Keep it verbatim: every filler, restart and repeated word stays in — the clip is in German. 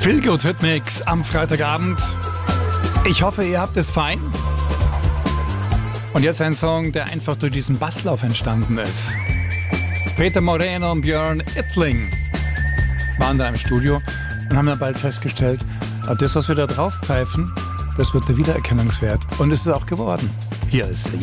Feelgood Hitmix am Freitagabend. Ich hoffe, ihr habt es fein. Und jetzt ein Song, der einfach durch diesen Basslauf entstanden ist. Peter Moreno und Björn Ittling waren da im Studio und haben dann bald festgestellt, das, was wir da drauf pfeifen, das wird der Wiedererkennungswert. Und es ist auch geworden. Hier ist